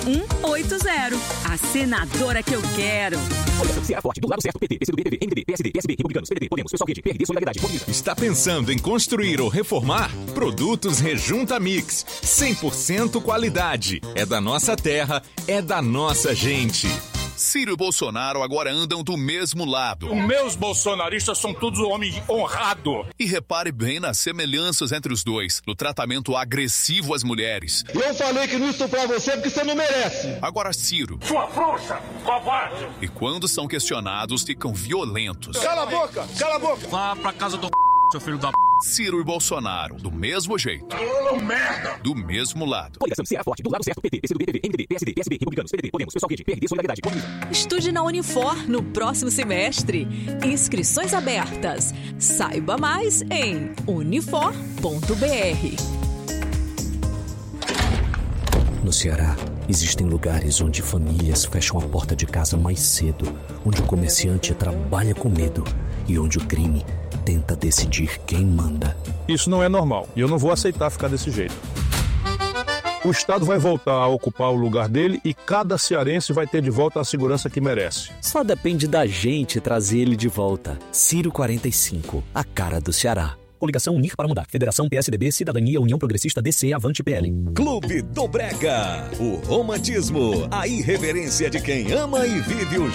0180. A senadora que eu quero. Ceará Forte, do lado certo, PT, PCdoB, PV, MDB, PSD, PSB, Republicanos, PDT, Podemos, Pessoal Rede, PRD, Solidariedade, Movimento. Está pensando em construir ou reformar? Produtos Rejunta Mix. 100% qualidade. É da nossa terra, é da nossa gente. Ciro e Bolsonaro agora andam do mesmo lado. Os meus bolsonaristas são todos homens honrados. E repare bem nas semelhanças entre os dois, no tratamento agressivo às mulheres. Eu falei que não estuprar você porque você não merece. Agora Ciro. Sua frouxa, covarde. E quando são questionados, ficam violentos. Cala a boca, cala a boca. Vá pra casa do seu filho da Ciro e Bolsonaro, do mesmo jeito. merda. Do mesmo lado. Coligação Ceará Forte, do lado certo, PT, PCdoB, PV, MDB, PSD, PSB, Republicanos, PDT, Podemos, Pessoal Rede, PRD, Solidariedade, Movimento. Estude na Unifor no próximo semestre. Inscrições abertas. Saiba mais em unifor.br. No Ceará, existem lugares onde famílias fecham a porta de casa mais cedo, onde o comerciante trabalha com medo e onde o crime tenta decidir quem manda. Isso não é normal e eu não vou aceitar ficar desse jeito. O Estado vai voltar a ocupar o lugar dele e cada cearense vai ter de volta a segurança que merece. Só depende da gente trazer ele de volta. Ciro 45, a cara do Ceará. Coligação Unir para Mudar. Federação PSDB, Cidadania, União Progressista, DC, Avante, PL. Clube do Brega. O romantismo, a irreverência de quem ama e vive o